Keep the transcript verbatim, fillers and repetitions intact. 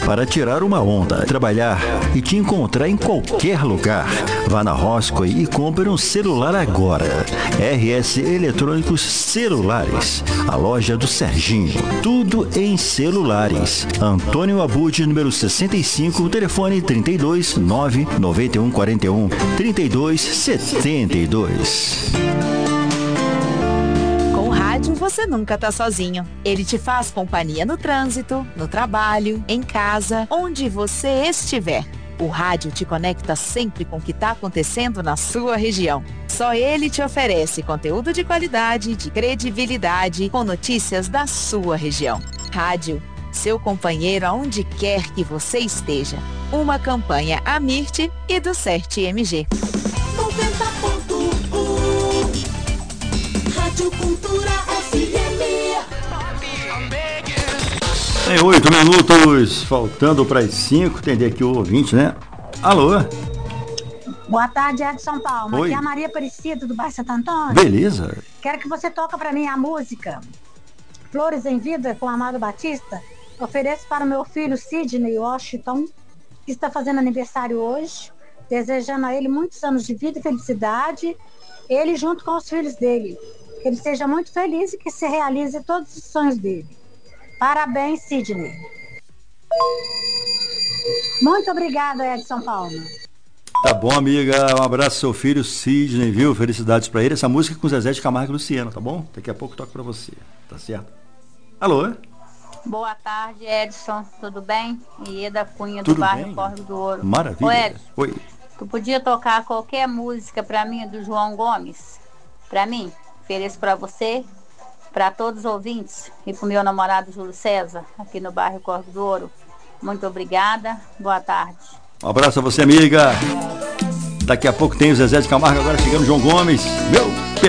para tirar uma onda, trabalhar e te encontrar em qualquer lugar. Vá na Roscoe e compre um celular agora. R S Eletrônicos Celulares, a loja do Serginho. Tudo em celulares. Antônio Abud, número sessenta e cinco, telefone trinta e dois, nove noventa e um quarenta e um, trinta e dois, setenta e dois. Com o rádio você nunca tá sozinho. Ele te faz companhia no trânsito, no trabalho, em casa, onde você estiver. O rádio te conecta sempre com o que está acontecendo na sua região. Só ele te oferece conteúdo de qualidade, de credibilidade, com notícias da sua região. Rádio, seu companheiro aonde quer que você esteja. Uma campanha Amirte e do CERT M G. noventa ponto um Rádio Cultura F M. Em oito minutos, faltando para as cinco, atender aqui o ouvinte, né? Alô? Boa tarde, Edson Palma. Oi. Aqui é a Maria Aparecida, do bairro Santo Antônio. Beleza. Quero que você toque para mim a música Flores em Vida, com Amado Batista. Ofereço para o meu filho Sidney Washington, que está fazendo aniversário hoje. Desejando a ele muitos anos de vida e felicidade. Ele junto com os filhos dele. Que ele seja muito feliz e que se realize todos os sonhos dele. Parabéns, Sidney. Muito obrigada, Edson Palma. Tá bom, amiga. Um abraço ao seu filho Sidney, viu? Felicidades pra ele. Essa música é com Zezé de Camargo e Luciano, tá bom? Daqui a pouco eu toco pra você, tá certo? Alô? Boa tarde, Edson. Tudo bem? Ieda Cunha, do Tudo bairro bem? Córrego do Ouro. Maravilha. Ô, Edson, Oi. tu podia tocar qualquer música pra mim do João Gomes? Pra mim? Ofereço pra você, pra todos os ouvintes e pro meu namorado Júlio César, aqui no bairro Córrego do Ouro. Muito obrigada. Boa tarde. Um abraço a você, amiga. Daqui a pouco tem o Zezé de Camargo, agora chegando o João Gomes. Meu